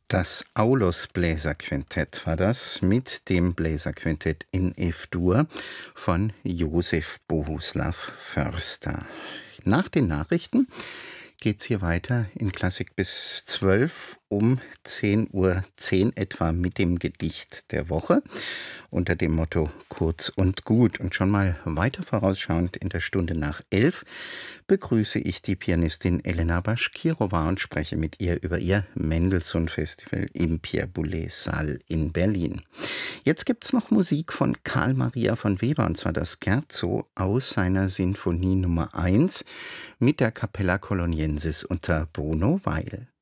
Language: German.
Das Aulos-Bläserquintett war das mit dem Bläserquintett in F-Dur von Josef Bohuslav Förster. Nach den Nachrichten geht's hier weiter in Klassik bis 12 um 10:10 Uhr etwa mit dem Gedicht der Woche unter dem Motto Kurz und gut. Und schon mal weiter vorausschauend in der Stunde nach 11 begrüße ich die Pianistin Elena Baschkirova und spreche mit ihr über ihr Mendelssohn-Festival im Pierre Boulez Saal in Berlin. Jetzt gibt's noch Musik von Carl Maria von Weber, und zwar das Scherzo aus seiner Sinfonie Nummer 1 mit der Capella Coloniensis unter Bruno Weil.